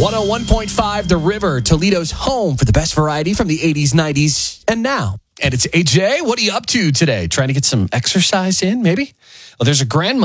101.5 The River, Toledo's home for the best variety from the 80s, 90s, and now. And it's AJ. What are you up to today? Trying to get some exercise in, maybe? Well, there's a grandmother